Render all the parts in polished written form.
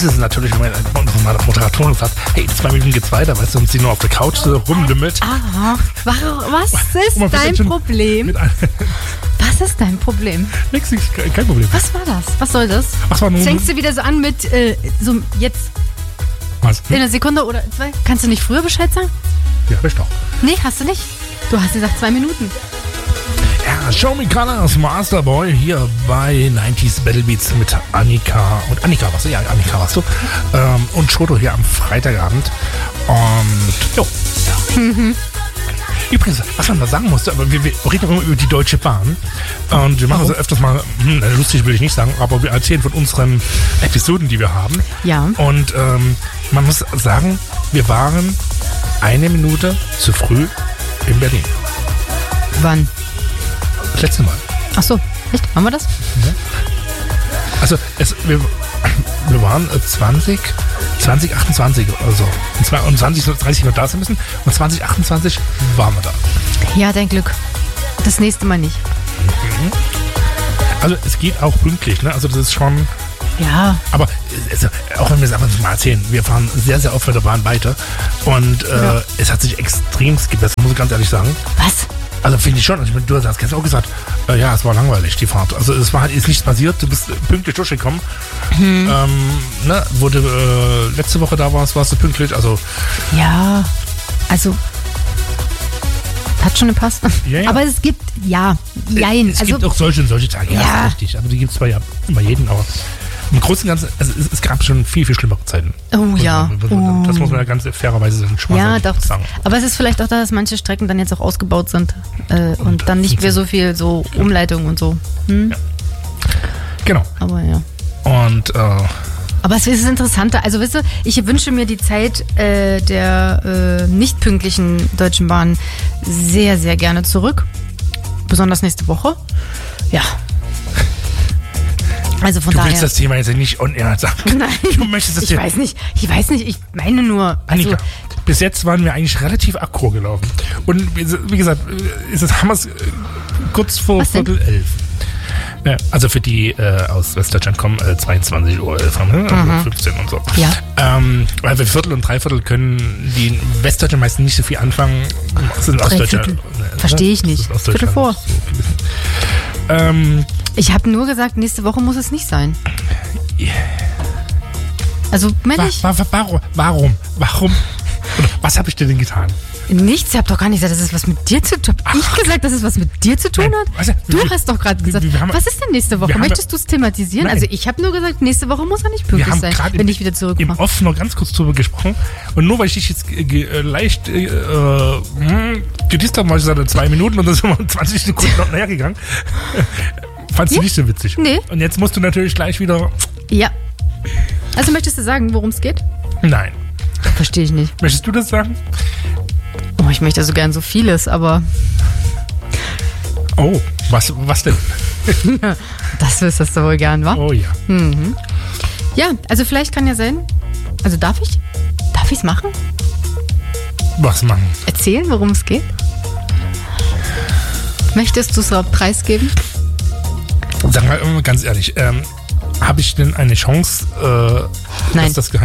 ist es natürlich, wenn meine Moderatorin sagt, hey, in 2 Minuten geht's weiter, weißt du, und sie nur auf der Couch rumlümmelt. Ah, was ist dein Problem? Was ist dein Problem? Nix, kein Problem. Was war das? Was soll das? Fängst du wieder so an mit, so jetzt was? In einer Sekunde oder 2? Kannst du nicht früher Bescheid sagen? Ja, hab ich doch. Nee, hast du nicht. Du hast gesagt 2 Minuten. Ja, Show Me Colors, Masterboy hier bei 90s Battle Beats mit Annika. Und Annika warst du? Ja, Annika warst du. Und Shoto hier am Freitagabend. Und, jo. Übrigens, was man da sagen musste, aber wir reden immer über die Deutsche Bahn. Und wir machen das öfters mal, lustig will ich nicht sagen, aber wir erzählen von unseren Episoden, die wir haben. Ja. Und man muss sagen, wir waren 1 Minute zu früh in Berlin. Wann? Das letzte Mal. Ach so, echt? Haben wir das? Ja. Also, wir waren 2028 oder so. Und 2030 noch da sein müssen. Und 2028 waren wir da. Ja, dein Glück. Das nächste Mal nicht. Also, es geht auch pünktlich, ne? Also, das ist schon... Ja. Aber also, auch wenn wir es einfach mal erzählen, wir fahren sehr, sehr oft mit der Bahn weiter. Und es hat sich extremst gebessert, muss ich ganz ehrlich sagen. Was? Also finde ich schon. Also, du hast gestern auch gesagt, ja, es war langweilig, die Fahrt. Also es war halt ist nichts passiert, du bist pünktlich durchgekommen. Wo du letzte Woche da warst du pünktlich. Also ja, also hat schon gepasst. Ja. Aber es gibt, es gibt auch solche Tage, ja, ist richtig. Aber die gibt es zwar ja immer jeden, aber im Großen und Ganzen, also es gab schon viel, viel schlimmere Zeiten. Oh ja. Das muss man ja ganz fairerweise sagen. Aber es ist vielleicht auch da, dass manche Strecken dann jetzt auch ausgebaut sind und dann nicht mehr so viel so Umleitung und so. Ja. Genau. Aber ja. Und aber es ist interessanter. Also wisst ihr, ich wünsche mir die Zeit der nicht pünktlichen Deutschen Bahn sehr, sehr gerne zurück. Besonders nächste Woche. Ja. Also von daher. Du willst das Thema jetzt nicht on air sagen. Nein, du möchtest das ich weiß nicht, ich meine nur. Annika, bis jetzt waren wir eigentlich relativ aggro gelaufen. Und wie gesagt, haben wir es kurz vor 10:45. Also für die aus Westdeutschland kommen 22:11 Uhr, also 15 und so. Ja. Weil wir Viertel und Dreiviertel können die Westdeutschen meistens nicht so viel anfangen. Das sind Ostdeutsche. Verstehe ich nicht. Viertel vor. Ich habe nur gesagt, nächste Woche muss es nicht sein. Also, Warum? Oder was habe ich dir denn getan? Nichts, ich habe doch gar nicht gesagt, dass es was mit dir zu tun hat. Ich gesagt, dass es was mit dir zu tun hat? Du hast doch gerade gesagt, was ist denn nächste Woche? Möchtest du es thematisieren? Nein. Also ich habe nur gesagt, nächste Woche muss er nicht pünktlich sein, wenn ich wieder zurückkomme. Im Off noch ganz kurz drüber gesprochen. Und nur weil ich dich jetzt leicht gedisst habe, weil ich gesagt 2 Minuten und dann sind wir 20 Sekunden noch näher gegangen. Fandst du nicht so witzig? Nee. Und jetzt musst du natürlich gleich wieder... Ja. Also möchtest du sagen, worum es geht? Nein. Verstehe ich nicht. Möchtest du das sagen? Oh, ich möchte so gern so vieles, aber... Oh, was denn? Das wüsstest du wohl gern, wa? Oh ja. Mhm. Ja, also vielleicht kann ja sein... Also darf ich? Darf ich es machen? Was machen? Erzählen, worum es geht? Möchtest du es überhaupt preisgeben? Sag mal ganz ehrlich, habe ich denn eine Chance, Nein. dass das geheim...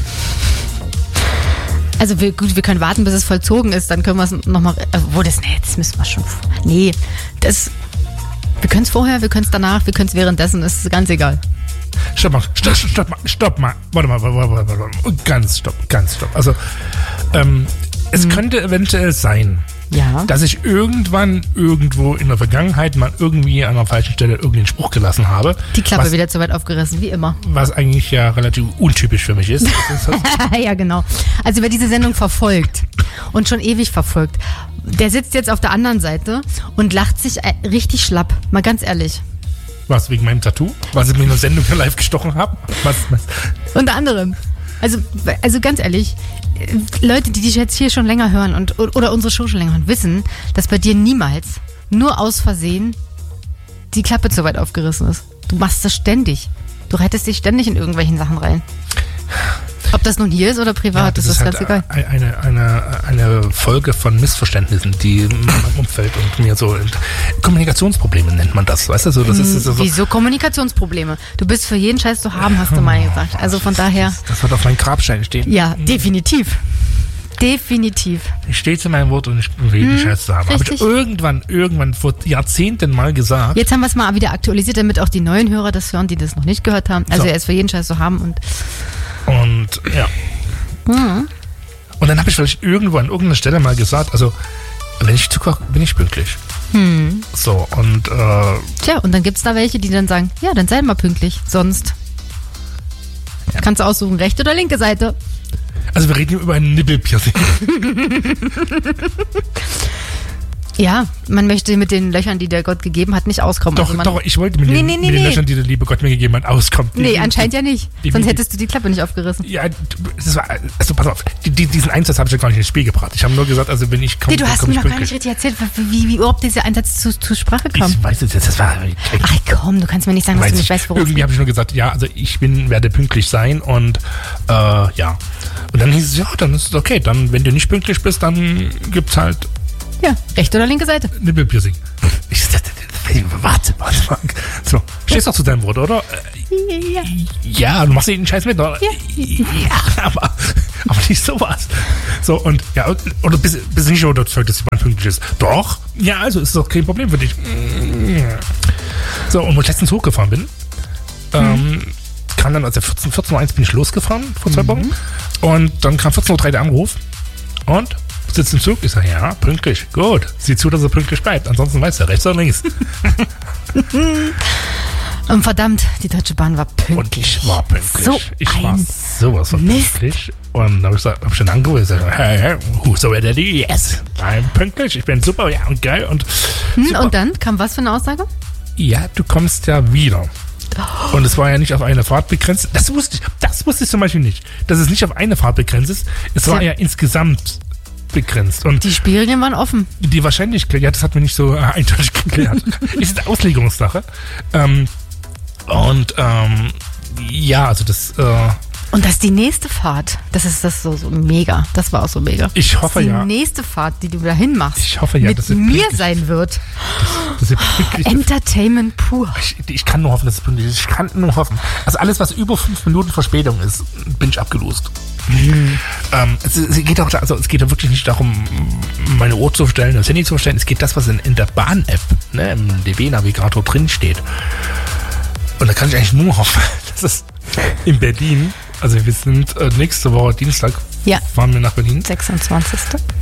Also wir können warten, bis es vollzogen ist, dann können wir es nochmal... das müssen wir schon... Nee, wir können es vorher, wir können es danach, wir können es währenddessen, ist ganz egal. Stopp mal. Warte mal. Ganz stopp. Also, es könnte eventuell sein, dass ich irgendwann irgendwo in der Vergangenheit mal irgendwie an der falschen Stelle irgendeinen Spruch gelassen habe. Die Klappe wieder zu weit aufgerissen, wie immer. Was eigentlich ja relativ untypisch für mich ist. Ja, genau. Also wer diese Sendung verfolgt und schon ewig verfolgt, der sitzt jetzt auf der anderen Seite und lacht sich richtig schlapp. Mal ganz ehrlich. Was, wegen meinem Tattoo? Was ich mir in der Sendung live gestochen habe? Was? Unter anderem. Also ganz ehrlich, Leute, die dich jetzt hier schon länger hören oder unsere Show schon länger hören, wissen, dass bei dir niemals, nur aus Versehen, die Klappe zu weit aufgerissen ist. Du machst das ständig. Du rettest dich ständig in irgendwelchen Sachen rein. Ob das nun hier ist oder privat, das ist ganz halt egal. Eine Folge von Missverständnissen, die in meinem Umfeld und mir so... Kommunikationsprobleme nennt man das, weißt du? So, das ist so, wieso Kommunikationsprobleme? Du bist für jeden Scheiß zu haben, hast du mal gesagt. Also von daher... Das wird auf meinem Grabstein stehen. Ja, definitiv. Definitiv. Ich stehe zu meinem Wort und ich will jeden Scheiß zu haben. Habe ich irgendwann vor Jahrzehnten mal gesagt. Jetzt haben wir es mal wieder aktualisiert, damit auch die neuen Hörer das hören, die das noch nicht gehört haben. Also er ist für jeden Scheiß zu haben und ja. Mhm. Und dann habe ich vielleicht irgendwo an irgendeiner Stelle mal gesagt, also wenn ich zukoche, bin ich pünktlich. So, und tja, und dann gibt es da welche, die dann sagen, ja, dann sei mal pünktlich, sonst kannst du aussuchen, rechte oder linke Seite. Also wir reden hier über ein Nippelpiercing. Ja, man möchte mit den Löchern, die der Gott gegeben hat, nicht auskommen. Doch, ich wollte mit den Löchern, die der liebe Gott mir gegeben hat, auskommen. Nee, anscheinend ja nicht. Sonst hättest du die Klappe nicht aufgerissen. Ja, also pass auf, diesen Einsatz habe ich ja gar nicht ins Spiel gebracht. Ich habe nur gesagt, also wenn ich komme, nee, du hast mir noch gar nicht richtig erzählt, wie überhaupt dieser Einsatz zur Sprache kam. Ich weiß es jetzt, das war... Ach komm, du kannst mir nicht sagen, dass du nicht weißt, worum es geht. Irgendwie habe ich nur gesagt, ja, also ich werde pünktlich sein und ja. Und dann hieß es, ja, dann ist es okay. Dann, wenn du nicht pünktlich bist, dann gibt's halt... Ja, rechte oder linke Seite. Nippelpiercing. Warte mal. So, stehst doch zu deinem Wort, oder? Ja. Ja, du machst jeden Scheiß mit, oder? Ja, aber nicht sowas. So, und ja, oder bist du nicht überzeugt, dass jemand pünktlich ist? Doch. Ja, also ist doch kein Problem für dich. So, und wo ich letztens hochgefahren bin, kam dann, also 14.01 Uhr bin ich losgefahren vor 2 Wochen. Und dann kam 14.03 Uhr der Anruf. Und sitzt im Zug? Ich sage, ja, pünktlich. Gut. Sieh zu, dass er pünktlich bleibt. Ansonsten weißt du, rechts oder links. Und verdammt, die Deutsche Bahn war pünktlich. Und ich war pünktlich. Ich war sowas von pünktlich. Und dann habe ich dann angerufen und gesagt, hey, who's so ready? Yes, I'm pünktlich. Ich bin super, ja, und geil. Und dann kam was für eine Aussage? Ja, du kommst ja wieder. Und es war ja nicht auf eine Fahrt begrenzt. Das wusste ich zum Beispiel nicht. Dass es nicht auf eine Fahrt begrenzt ist. Es war ja insgesamt begrenzt. Und die Spielregeln waren offen. Die Wahrscheinlichkeit, ja, das hat mir nicht so eindeutig geklärt. Ist eine Auslegungssache. Ja, also das... Und das ist die nächste Fahrt. Das ist das so mega. Das war auch so mega. Ich hoffe ja. Die nächste Fahrt, die du dahin machst. Ich hoffe ja, dass es mit mir sein wird. Das Entertainment pur. Ich kann nur hoffen, dass es pünktlich ist. Ich kann nur hoffen. Also alles, was über 5 Minuten Verspätung ist, bin ich abgelost. Es geht auch, also es geht ja wirklich nicht darum, meine Uhr zu stellen, das Handy zu stellen. Es geht das, was in der Bahn-App, ne, im DB-Navigator drin steht. Und da kann ich eigentlich nur hoffen, dass es in Berlin, also wir sind nächste Woche Dienstag, fahren wir nach Berlin. 26.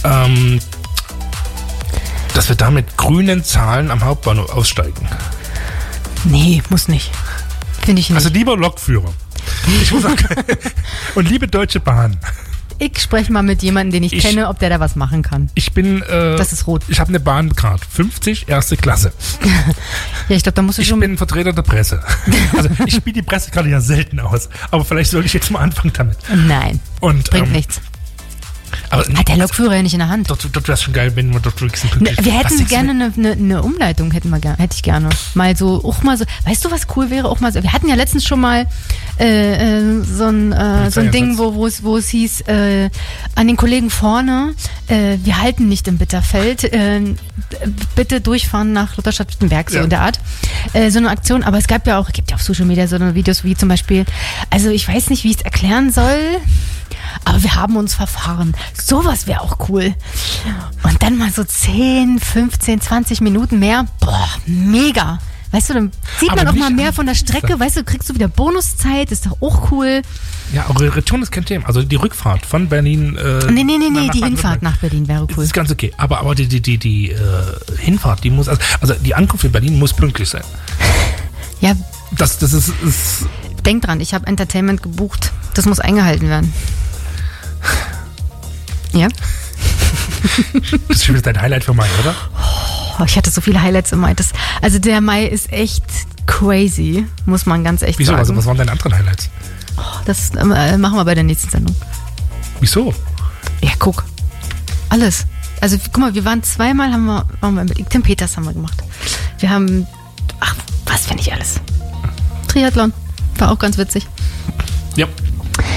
Dass wir da mit grünen Zahlen am Hauptbahnhof aussteigen. Nee, muss nicht. Finde ich nicht. Also lieber Lokführer. Ich muss sagen, und liebe Deutsche Bahn. Ich spreche mal mit jemandem, den ich kenne, ob der da was machen kann. Ich bin... das ist rot. Ich habe eine Bahncard. 50, erste Klasse. Ja, ich glaube, da musst du schon... Ich bin Vertreter der Presse. Also ich spiele die Presse gerade ja selten aus. Aber vielleicht sollte ich jetzt mal anfangen damit. Nein, bringt nichts. Aber hat der Lokführer ja nicht in der Hand. Dort wäre es schon geil, wenn wir dort wirklich pünktlich... Wir hätten gerne eine Umleitung, hätte ich gerne. Mal so, weißt du, was cool wäre? Auch mal so, wir hatten ja letztens schon mal so ein Ding, wo es hieß, an den Kollegen vorne, wir halten nicht im Bitterfeld, bitte durchfahren nach Lutherstadt-Wittenberg, so in der Art. So eine Aktion, aber es gibt ja auf Social Media so eine Videos wie zum Beispiel, also ich weiß nicht, wie ich es erklären soll, aber wir haben uns verfahren. Sowas wäre auch cool. Und dann mal so 10, 15, 20 Minuten mehr. Boah, mega. Weißt du, dann sieht man auch mal mehr von der Strecke. Weißt du, kriegst du wieder Bonuszeit. Ist doch auch cool. Ja, aber Return ist kein Thema. Also die Rückfahrt von Berlin... Nee, die Hinfahrt nach Berlin wäre cool. Das ist ganz okay. Aber die Hinfahrt, die muss... Also die Ankunft in Berlin muss pünktlich sein. Ja. Das ist... Denk dran, ich habe Entertainment gebucht. Das muss eingehalten werden. Ja? Das ist schon dein Highlight für Mai, oder? Oh, ich hatte so viele Highlights im Mai. Also der Mai ist echt crazy, muss man ganz echt sagen. Wieso? Also was waren deine anderen Highlights? Oh, das machen wir bei der nächsten Sendung. Wieso? Ja, guck. Alles. Also guck mal, wir waren zweimal, waren wir mit Tim Peters haben wir gemacht. Wir haben, was finde ich alles? Triathlon. War auch ganz witzig. Ja.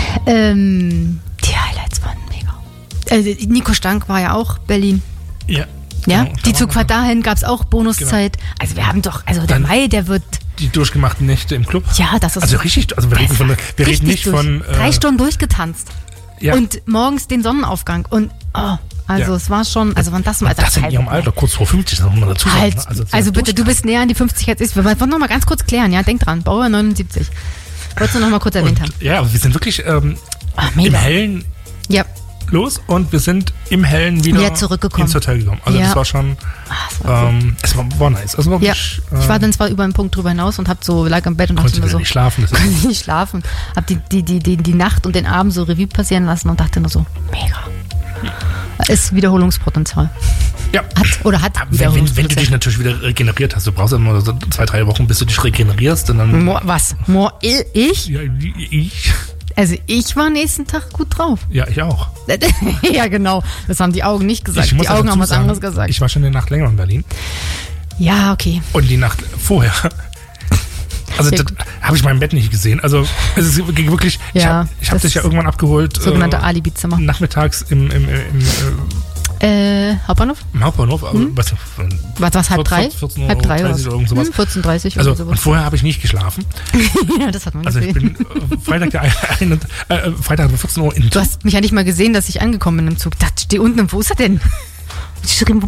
Die Highlights waren mega. Nico Stank war ja auch Berlin. Ja. Ja, genau, die Zugfahrt dahin gab es auch Bonuszeit. Genau. Also wir haben doch, also der Mai, der wird... Die durchgemachten Nächte im Club. Ja, das ist... Also richtig, also wir reden nicht von... 3 Stunden durchgetanzt. Ja. Und morgens den Sonnenaufgang. Und, es war schon, also wann das mal... Das in ihrem Alter, kurz vor 50, das muss man dazu sagen. Halt, ne? Also bitte, du bist näher an die 50 als ich. Wir wollen noch mal ganz kurz klären, ja, denk dran, Baujahr 79. Wolltest du noch mal kurz erwähnt haben. Ja, aber wir sind wirklich im Hellen los und wir sind im Hellen wieder zurückgekommen. Ins Hotel gekommen. Also das war schon, es war nice. Also wirklich, ich war dann zwar über einen Punkt drüber hinaus und lag im Bett und dachte mir so, nicht schlafen. Konnte nicht schlafen. Hab die Nacht und den Abend so Revue passieren lassen und dachte nur so, mega. Ist Wiederholungspotenzial. Ja. Hat wenn du dich natürlich wieder regeneriert hast, du brauchst ja immer so 2-3 Wochen, bis du dich regenerierst. Und dann Ich? Ja, ich. Also ich war nächsten Tag gut drauf. Ja, ich auch. Ja, genau. Das haben die Augen nicht gesagt. Die Augen haben was anderes gesagt. Ich war schon eine Nacht länger in Berlin. Ja, okay. Und die Nacht vorher... Also das habe ich mein Bett nicht gesehen. Also es ist wirklich... Ja, ich habe dich ja irgendwann abgeholt. Sogenannte Alibi-Zimmer. Nachmittags im Hauptbahnhof? Im Hauptbahnhof, was, 3:30? 14:30 Halb 3 oder irgend sowas. 14:30 also, oder sowas. Und vorher habe ich nicht geschlafen. Ja, das hat man gesehen. Also ich bin Freitag um 14 Uhr in den Zug. Du hast mich ja nicht mal gesehen, dass ich angekommen bin im Zug. Da steht unten, wo ist er denn? Ich schrieb,